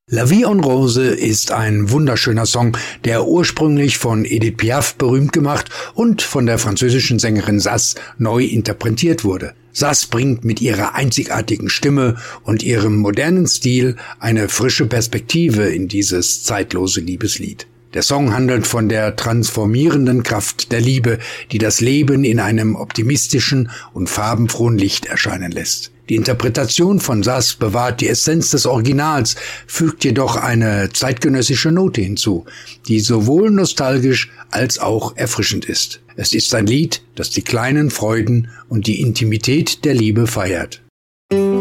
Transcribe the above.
La Vie en Rose ist ein wunderschöner Song, der ursprünglich von Edith Piaf berühmt gemacht und von der französischen Sängerin Sass neu interpretiert wurde. Sass bringt mit ihrer einzigartigen Stimme und ihrem modernen Stil eine frische Perspektive in dieses zeitlose Liebeslied. Der Song handelt von der transformierenden Kraft der Liebe, die das Leben in einem optimistischen und farbenfrohen Licht erscheinen lässt. Die Interpretation von Sass bewahrt die Essenz des Originals, fügt jedoch eine zeitgenössische Note hinzu, die sowohl nostalgisch als auch erfrischend ist. Es ist ein Lied, das die kleinen Freuden und die Intimität der Liebe feiert.